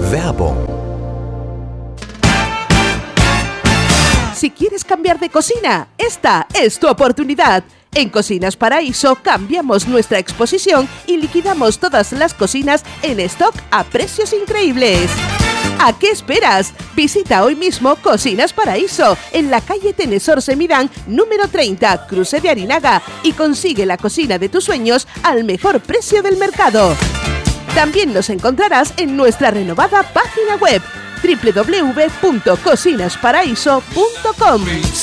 Werbung. Si quieres cambiar de cocina, esta es tu oportunidad. En Cocinas Paraíso cambiamos nuestra exposición y liquidamos todas las cocinas en stock a precios increíbles. ¿A qué esperas? Visita hoy mismo Cocinas Paraíso en la calle Tenesor Semidán, número 30, Cruce de Arinaga, y consigue la cocina de tus sueños al mejor precio del mercado. También nos encontrarás en nuestra renovada página web www.cocinasparaíso.com.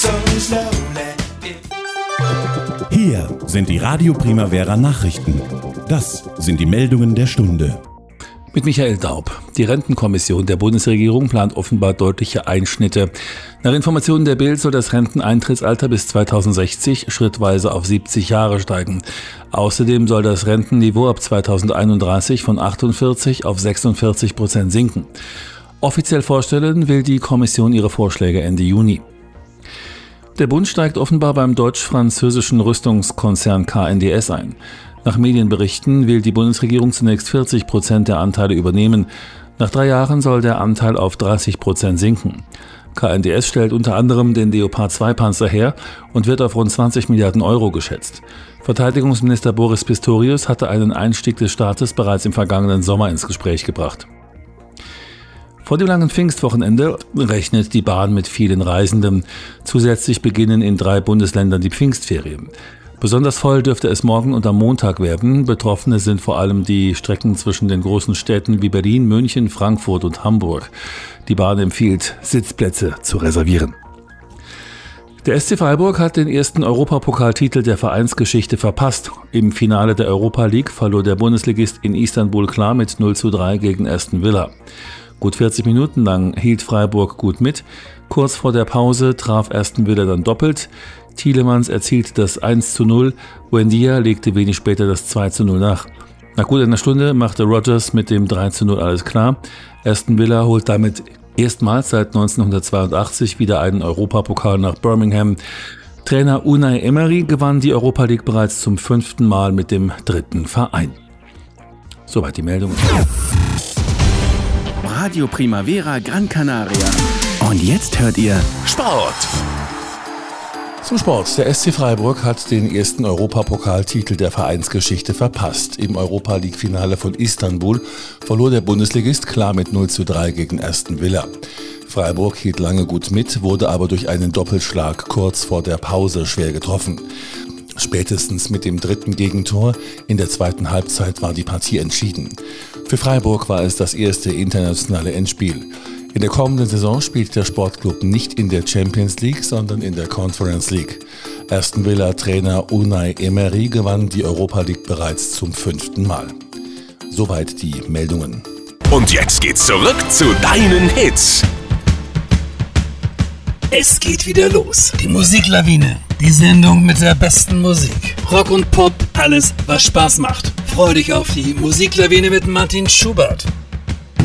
Hier sind die Radio Primavera Nachrichten. Das sind die Meldungen der Stunde. Mit Michael Daub. Die Rentenkommission der Bundesregierung plant offenbar deutliche Einschnitte. Nach Informationen der Bild soll das Renteneintrittsalter bis 2060 schrittweise auf 70 Jahre steigen. Außerdem soll das Rentenniveau ab 2031 von 48 auf 46% sinken. Offiziell vorstellen will die Kommission ihre Vorschläge Ende Juni. Der Bund steigt offenbar beim deutsch-französischen Rüstungskonzern KNDS ein. Nach Medienberichten will die Bundesregierung zunächst 40% der Anteile übernehmen. Nach 3 Jahren soll der Anteil auf 30% sinken. KNDS stellt unter anderem den Leopard 2 Panzer her und wird auf rund 20 Milliarden Euro geschätzt. Verteidigungsminister Boris Pistorius hatte einen Einstieg des Staates bereits im vergangenen Sommer ins Gespräch gebracht. Vor dem langen Pfingstwochenende rechnet die Bahn mit vielen Reisenden. Zusätzlich beginnen in 3 Bundesländern die Pfingstferien. Besonders voll dürfte es morgen und am Montag werden. Betroffene sind vor allem die Strecken zwischen den großen Städten wie Berlin, München, Frankfurt und Hamburg. Die Bahn empfiehlt, Sitzplätze zu reservieren. Der SC Freiburg hat den ersten Europapokaltitel der Vereinsgeschichte verpasst. Im Finale der Europa League verlor der Bundesligist in Istanbul klar mit 0:3 gegen Aston Villa. Gut 40 Minuten lang hielt Freiburg gut mit. Kurz vor der Pause traf Aston Villa dann doppelt. Tielemans erzielte das 1:0, Buendia legte wenig später das 2:0 nach. Nach gut einer Stunde machte Rodgers mit dem 3:0 alles klar. Aston Villa holt damit erstmals seit 1982 wieder einen Europapokal nach Birmingham. Trainer Unai Emery gewann die Europa League bereits zum 5. Mal mit dem 3. Verein. Soweit die Meldungen. Radio Primavera Gran Canaria. Und jetzt hört ihr Sport. Zum Sport. Der SC Freiburg hat den ersten Europapokaltitel der Vereinsgeschichte verpasst. Im Europa-League-Finale von Istanbul verlor der Bundesligist klar mit 0:3 gegen Aston Villa. Freiburg hielt lange gut mit, wurde aber durch einen Doppelschlag kurz vor der Pause schwer getroffen. Spätestens mit dem 3. Gegentor in der 2. Halbzeit war die Partie entschieden. Für Freiburg war es das erste internationale Endspiel. In der kommenden Saison spielt der Sportclub nicht in der Champions League, sondern in der Conference League. Aston Villa Trainer Unai Emery gewann die Europa League bereits zum 5. Mal. Soweit die Meldungen. Und jetzt geht's zurück zu deinen Hits. Es geht wieder los. Die Musiklawine. Die Sendung mit der besten Musik. Rock und Pop, alles, was Spaß macht. Freu dich auf die Musiklawine mit Martin Schubert.